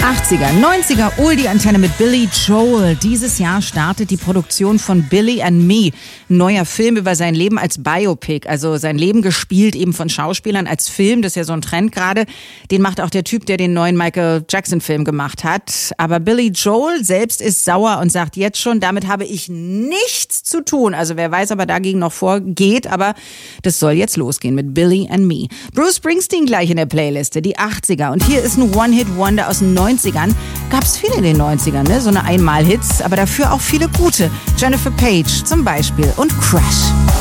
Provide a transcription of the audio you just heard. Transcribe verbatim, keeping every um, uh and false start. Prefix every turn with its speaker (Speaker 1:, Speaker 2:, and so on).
Speaker 1: achtziger, neunziger Oldie-Antenne mit Billy Joel. Dieses Jahr startet die Produktion von Billy and Me. Ein neuer Film über sein Leben als Biopic. Also sein Leben gespielt eben von Schauspielern als Film. Das ist ja so ein Trend gerade. Den macht auch der Typ, der den neuen Michael Jackson-Film gemacht hat. Aber Billy Joel selbst ist sauer und sagt jetzt schon, damit habe ich nichts zu tun. Also wer weiß, ob er dagegen noch vorgeht. Aber das soll jetzt losgehen mit Billy and Me. Bruce Springsteen gleich in der Playliste, die achtziger. Und hier ist ein One-Hit-Wonder aus den neunzigern. Gab's viele in den neunzigern, ne? So eine Einmal-Hits, aber dafür auch viele gute. Jennifer Page zum Beispiel und Crash.